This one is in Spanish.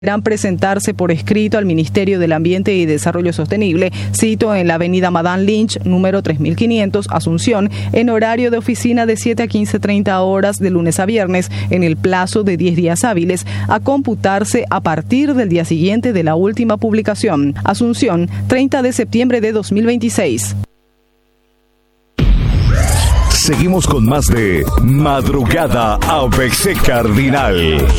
deberán presentarse por escrito al Ministerio del Ambiente y Desarrollo Sostenible, cito en la avenida Madame Lynch, número 3500, Asunción, en horario de oficina de 7 a 15:30 horas de lunes a viernes, en el plazo de 10 días hábiles, a computarse a partir del día siguiente de la última publicación. Asunción, 30 de septiembre de 2026. Seguimos con más de Madrugada ABC Cardinal.